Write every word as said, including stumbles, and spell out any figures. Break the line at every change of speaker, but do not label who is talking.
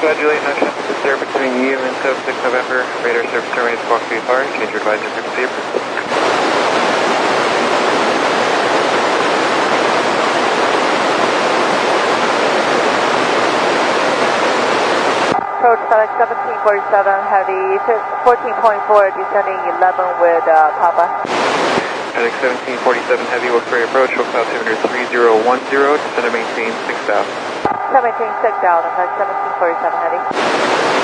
Congratulations, no traffic disturbed between you and Code six November. Radar service terminates squawk three far. Change your advisor frequency approved.
Approach FedEx seventeen forty-seven, heavy fourteen point four, descending eleven with uh, Papa.
FedEx seventeen forty-seven heavy, will create approach, will cloud two hundred three zero one zero, descend and maintain six thousand.
Maintain six thousand, FedEx seventeen forty-seven heavy.